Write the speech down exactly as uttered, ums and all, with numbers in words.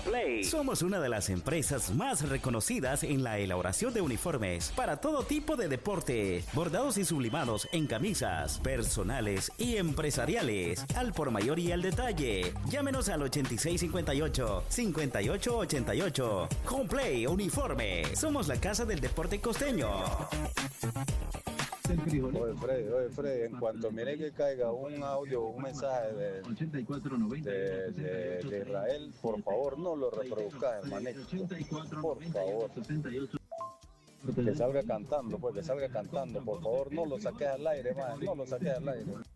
Complay. Somos una de las empresas más reconocidas en la elaboración de uniformes para todo tipo de deporte, bordados y sublimados en camisas, personales y empresariales, al por mayor y al detalle. Llámenos al ochenta y seis cincuenta y ocho, cincuenta y ocho ochenta y ocho. Complay Uniforme. Somos la casa del deporte costeño. Oye Freddy, oye Freddy, en cuanto mire que caiga un audio, un mensaje de, de, de, de Israel, por favor no lo reproduzcas, hermanito, por favor. Que salga cantando, pues que salga cantando, por favor no lo saques al aire, man, no lo saques al aire.